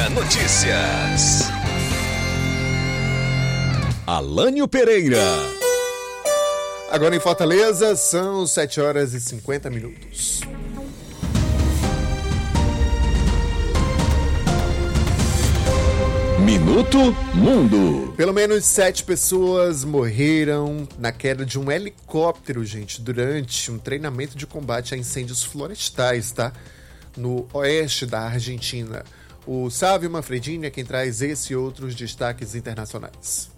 Notícias. Alânio Pereira. Agora em Fortaleza são 7h50. Minuto Mundo. Pelo menos 7 pessoas morreram na queda de um helicóptero, gente, durante um treinamento de combate a incêndios florestais, tá? No oeste da Argentina. O Sávio Manfredini é quem traz esse e outros destaques internacionais.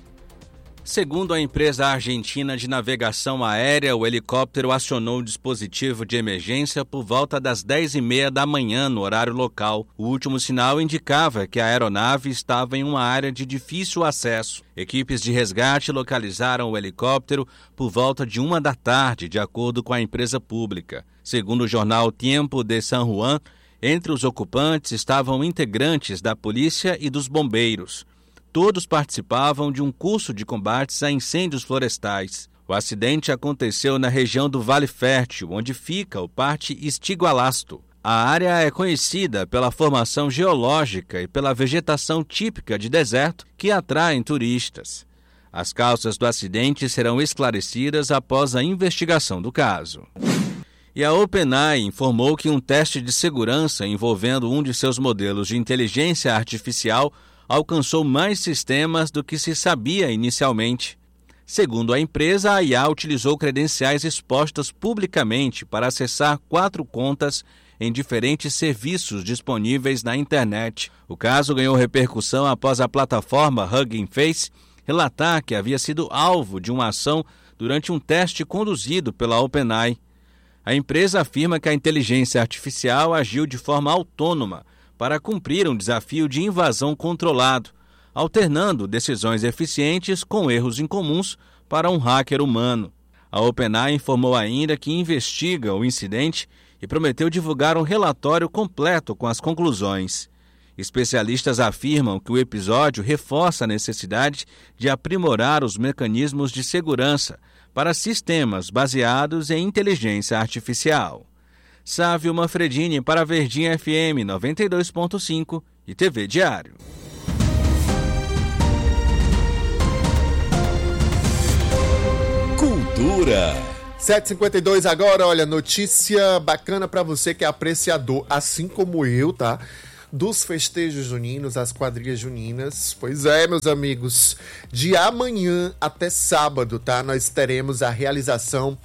Segundo a empresa argentina de navegação aérea, o helicóptero acionou o dispositivo de emergência por volta das 10h30 da manhã no horário local. O último sinal indicava que a aeronave estava em uma área de difícil acesso. Equipes de resgate localizaram o helicóptero por volta de 1h da tarde, de acordo com a empresa pública. Segundo o jornal Tiempo de San Juan, entre os ocupantes estavam integrantes da polícia e dos bombeiros. Todos participavam de um curso de combates a incêndios florestais. O acidente aconteceu na região do Vale Fértil, onde fica o Parque Estigualasto. A área é conhecida pela formação geológica e pela vegetação típica de deserto que atraem turistas. As causas do acidente serão esclarecidas após a investigação do caso. E a OpenAI informou que um teste de segurança envolvendo um de seus modelos de inteligência artificial alcançou mais sistemas do que se sabia inicialmente. Segundo a empresa, a IA utilizou credenciais expostas publicamente para acessar 4 contas em diferentes serviços disponíveis na internet. O caso ganhou repercussão após a plataforma Hugging Face relatar que havia sido alvo de uma ação durante um teste conduzido pela OpenAI. A empresa afirma que a inteligência artificial agiu de forma autônoma para cumprir um desafio de invasão controlado, alternando decisões eficientes com erros incomuns para um hacker humano. A OpenAI informou ainda que investiga o incidente e prometeu divulgar um relatório completo com as conclusões. Especialistas afirmam que o episódio reforça a necessidade de aprimorar os mecanismos de segurança para sistemas baseados em inteligência artificial. Sávio Manfredini para Verdinha FM 92.5 e TV Diário. Cultura. 7h52 agora, olha, notícia bacana pra você que é apreciador, assim como eu, tá? Dos festejos juninos, as quadrilhas juninas. Pois é, meus amigos, de amanhã até sábado, tá? Nós teremos a realização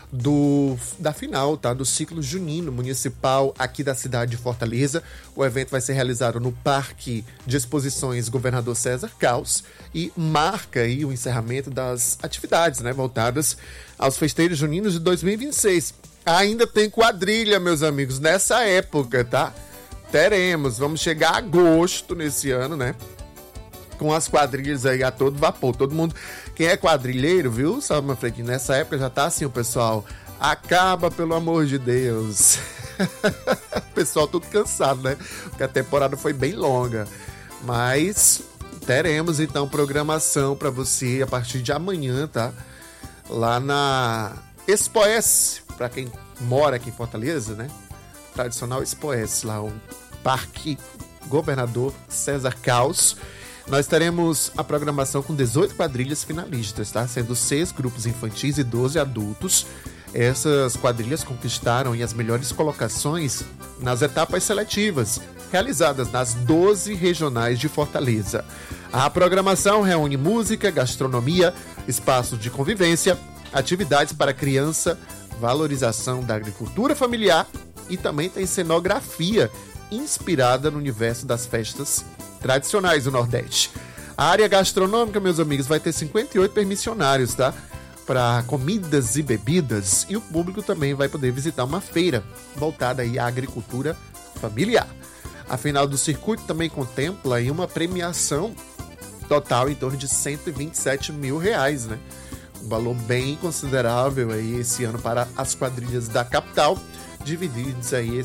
da final, tá? Do ciclo junino municipal aqui da cidade de Fortaleza. O evento vai ser realizado no Parque de Exposições Governador César Caos e marca aí o encerramento das atividades, né, voltadas aos festejos juninos de 2026. Ainda tem quadrilha, meus amigos, nessa época, tá? Teremos, vamos chegar a agosto nesse ano, né? Com as quadrilhas aí a todo vapor. Todo mundo, quem é quadrilheiro, viu, Sávio Manfredini? Nessa época já tá assim, o pessoal, acaba, pelo amor de Deus. O pessoal tudo cansado, né? Porque a temporada foi bem longa. Mas teremos, então, programação pra você a partir de amanhã, tá? Lá na Expoes, pra quem mora aqui em Fortaleza, né? Tradicional Expoes, lá o Parque Governador César Caos. Nós teremos a programação com 18 quadrilhas finalistas, tá? Sendo 6 grupos infantis e 12 adultos. Essas quadrilhas conquistaram as melhores colocações nas etapas seletivas, realizadas nas 12 regionais de Fortaleza. A programação reúne música, gastronomia, espaços de convivência, atividades para criança, valorização da agricultura familiar e também tem cenografia inspirada no universo das festas tradicionais do Nordeste. A área gastronômica, meus amigos, vai ter 58 permissionários, tá? Para comidas e bebidas, e o público também vai poder visitar uma feira voltada aí à agricultura familiar. A final do circuito também contempla aí uma premiação total em torno de R$127 mil, né? Um valor bem considerável aí esse ano para as quadrilhas da capital, dividido,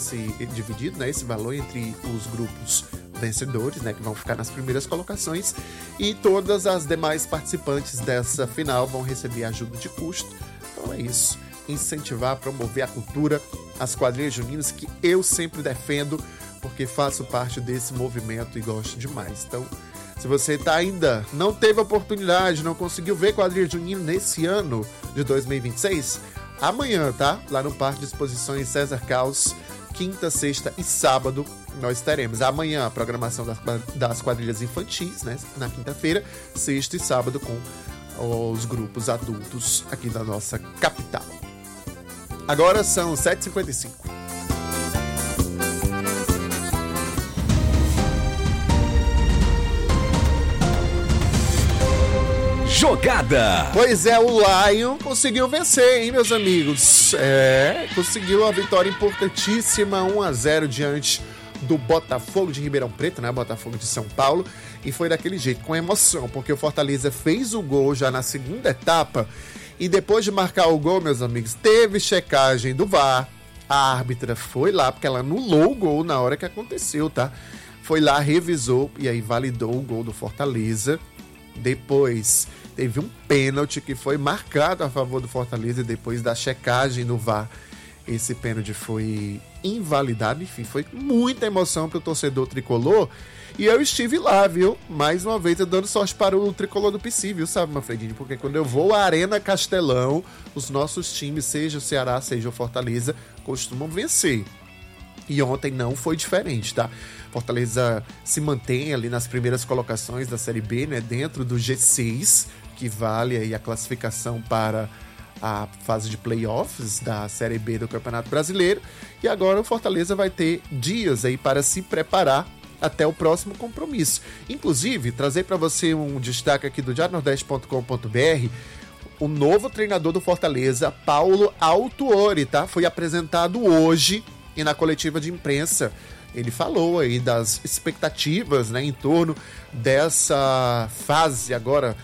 né, esse valor entre os grupos vencedores, né, que vão ficar nas primeiras colocações, e todas as demais participantes dessa final vão receber ajuda de custo. Então é isso, incentivar, promover a cultura, as quadrilhas juninas, que eu sempre defendo porque faço parte desse movimento e gosto demais. Então, se você ainda não teve oportunidade, não conseguiu ver quadrilha junina nesse ano de 2026, amanhã, tá? Lá no Parque de Exposições César Caos, quinta, sexta e sábado, nós teremos amanhã a programação das quadrilhas infantis, né? Na quinta-feira, sexta e sábado com os grupos adultos aqui da nossa capital. Agora são 7h55. Jogada! Pois é, o Lion conseguiu vencer, hein, meus amigos? Conseguiu uma vitória importantíssima, 1-0 diante do Botafogo de Ribeirão Preto, né? Botafogo de São Paulo. E foi daquele jeito, com emoção, porque o Fortaleza fez o gol já na segunda etapa. E depois de marcar o gol, meus amigos, teve checagem do VAR. A árbitra foi lá, porque ela anulou o gol na hora que aconteceu, tá? Foi lá, revisou e aí validou o gol do Fortaleza. Depois teve um pênalti que foi marcado a favor do Fortaleza e depois da checagem no VAR, esse pênalti foi invalidado. Enfim, foi muita emoção para o torcedor tricolor. E eu estive lá, viu? Mais uma vez, eu dando sorte para o tricolor do PC, viu, sabe, Manfredini? Porque quando eu vou à Arena Castelão, os nossos times, seja o Ceará, seja o Fortaleza, costumam vencer. E ontem não foi diferente, tá? Fortaleza se mantém ali nas primeiras colocações da Série B, né? Dentro do G6, que vale aí a classificação para a fase de playoffs da Série B do Campeonato Brasileiro. E agora o Fortaleza vai ter dias aí para se preparar até o próximo compromisso. Inclusive, trazer para você um destaque aqui do diarianordeste.com.br, o novo treinador do Fortaleza, Paulo Autuori, tá? Foi apresentado hoje e na coletiva de imprensa ele falou aí das expectativas, né, em torno dessa fase agora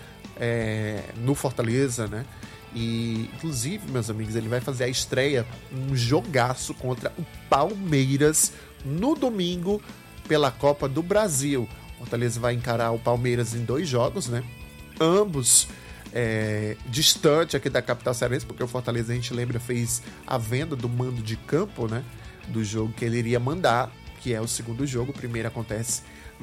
no Fortaleza, né? E, inclusive, meus amigos, ele vai fazer a estreia, um jogaço contra o Palmeiras no domingo pela Copa do Brasil. O Fortaleza vai encarar o Palmeiras em 2 jogos, né? Ambos distante aqui da capital cearense, porque o Fortaleza, a gente lembra, fez a venda do mando de campo, né? Do jogo que ele iria mandar, que é o segundo jogo. O primeiro acontece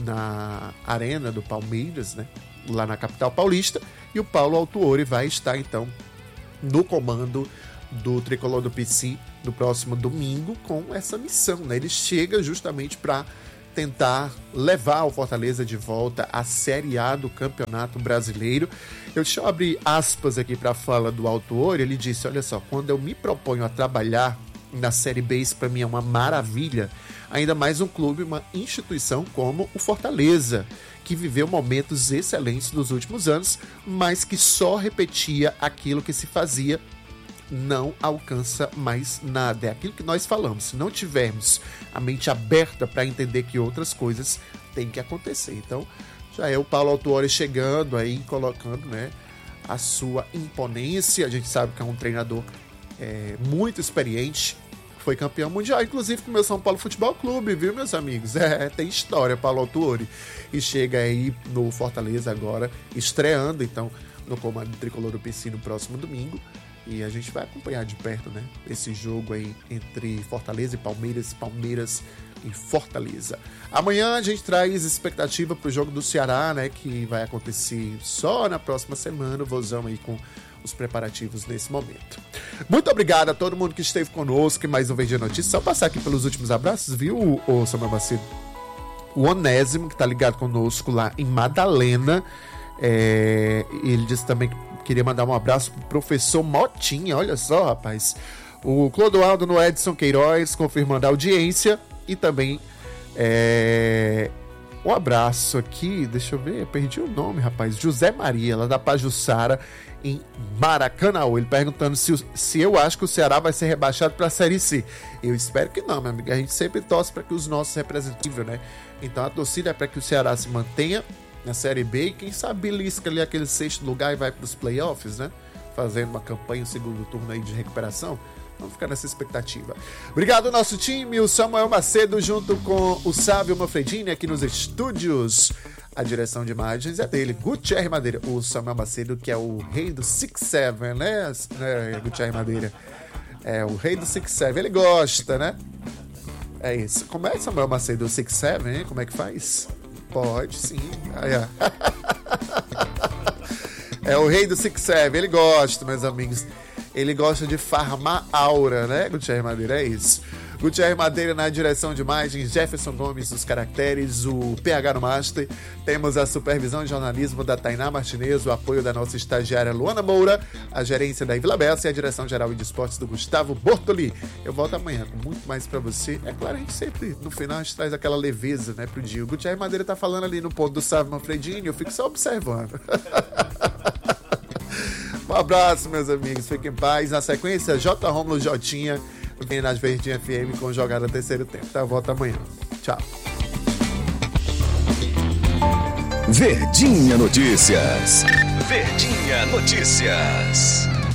na Arena do Palmeiras, né? Lá na capital paulista. E o Paulo Autuori vai estar, então, no comando do tricolor do PC no próximo domingo com essa missão, né? Ele chega justamente para tentar levar o Fortaleza de volta à Série A do Campeonato Brasileiro. Deixa eu abrir aspas aqui para a fala do Autuori. Ele disse, olha só, quando eu me proponho a trabalhar na Série B, isso para mim é uma maravilha, ainda mais um clube, uma instituição como o Fortaleza, que viveu momentos excelentes nos últimos anos, mas que só repetia aquilo que se fazia, não alcança mais nada. É aquilo que nós falamos, se não tivermos a mente aberta para entender que outras coisas têm que acontecer. Então, já é o Paulo Autuori chegando aí, colocando, né, a sua imponência. A gente sabe que é um treinador muito experiente, foi campeão mundial, inclusive com o meu São Paulo Futebol Clube, viu, meus amigos? Tem história, Paulo Autuori. E chega aí no Fortaleza agora, estreando, então, no comando tricolor do PC no próximo domingo. E a gente vai acompanhar de perto, né, esse jogo aí entre Fortaleza e Palmeiras e Fortaleza. Amanhã a gente traz expectativa pro jogo do Ceará, né, que vai acontecer só na próxima semana. Vozão aí com os preparativos nesse momento. Muito obrigado a todo mundo que esteve conosco em mais um Verdinha Notícias. Só passar aqui pelos últimos abraços, viu, o Samuel Macedo? O Onésimo, que tá ligado conosco lá em Madalena, ele disse também que queria mandar um abraço pro professor Motinha, olha só, rapaz. O Clodoaldo no Edson Queiroz, confirmando a audiência. E também um abraço aqui, deixa eu ver, perdi o nome, rapaz. José Maria, lá da Pajuçara, em Maracanã. Ele perguntando se eu acho que o Ceará vai ser rebaixado para a Série C. Eu espero que não, meu amigo. A gente sempre torce para que os nossos representativos, né? Então a torcida é para que o Ceará se mantenha na Série B e quem sabe belisca ali aquele 6º lugar e vai para os playoffs, né? Fazendo uma campanha, segundo turno aí de recuperação. Vamos ficar nessa expectativa. Obrigado ao nosso time, o Samuel Macedo junto com o Sávio Manfredini aqui nos estúdios. A direção de imagens é dele, Gutierre Madeira. O Samuel Macedo, que é o rei do 6-7, né, Gutierre Madeira? É o rei do 6-7, ele gosta, né? É isso. Como Samuel Macedo, 6'7", hein? Como é que faz? Pode, sim. É o rei do 6'7", ele gosta, meus amigos. Ele gosta de farmar aura, né, Gutierre Madeira? É isso. Gutierre Madeira na direção de imagens, Jefferson Gomes nos caracteres, o PH no Master. Temos a supervisão de jornalismo da Tainá Martinez, o apoio da nossa estagiária Luana Moura, a gerência da Ivila Bessa e a direção geral de esportes do Gustavo Bortoli. Eu volto amanhã com muito mais pra você. É claro, a gente sempre, no final, a gente traz aquela leveza, né, pro dia. O Gutierre Madeira tá falando ali no ponto do Sávio Manfredini, eu fico só observando. Um abraço, meus amigos. Fiquem em paz. Na sequência, J. Rômulo Jotinha vem nas Verdinha FM com Jogada Terceiro Tempo. Tá? Volta amanhã. Tchau. Verdinha Notícias. Verdinha Notícias.